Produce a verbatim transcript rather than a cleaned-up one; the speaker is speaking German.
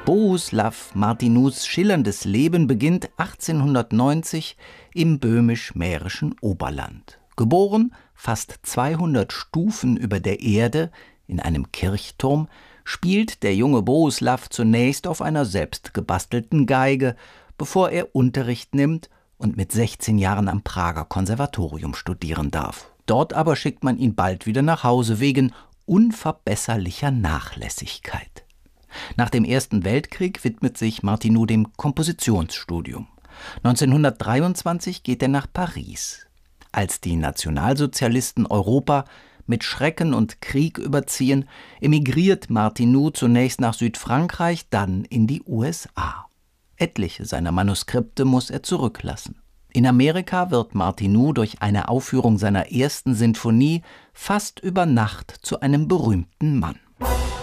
Bohuslav Martinus schillerndes Leben beginnt achtzehnhundertneunzig im böhmisch-mährischen Oberland. Geboren fast zweihundert Stufen über der Erde in einem Kirchturm, spielt der junge Bohuslav zunächst auf einer selbst gebastelten Geige, bevor er Unterricht nimmt und mit sechzehn Jahren am Prager Konservatorium studieren darf. Dort aber schickt man ihn bald wieder nach Hause wegen unverbesserlicher Nachlässigkeit. Nach dem Ersten Weltkrieg widmet sich Martinus dem Kompositionsstudium. neunzehnhundertdreiundzwanzig geht er nach Paris. Als die Nationalsozialisten Europa mit Schrecken und Krieg überziehen, emigriert Martinus zunächst nach Südfrankreich, dann in die U S A. Etliche seiner Manuskripte muss er zurücklassen. In Amerika wird Martinus durch eine Aufführung seiner ersten Sinfonie fast über Nacht zu einem berühmten Mann.